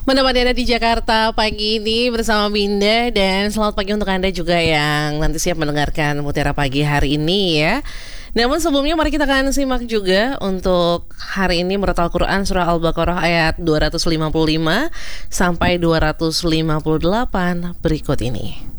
Menemani Anda di Jakarta pagi ini bersama Binda. Dan selamat pagi untuk Anda juga yang nanti siap mendengarkan Mutiara Pagi hari ini ya. Namun sebelumnya mari kita akan simak juga untuk hari ini murat Al-Quran surah Al-Baqarah ayat 255 sampai 258 berikut ini.